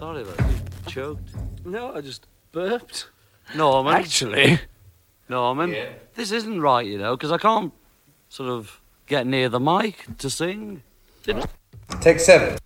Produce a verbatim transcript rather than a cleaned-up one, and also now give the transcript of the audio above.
sorry, but you choked. No, I just burped. Norman. Actually. Norman, Yeah. this isn't right, you know, because I can't sort of get near the mic to sing. Take seven.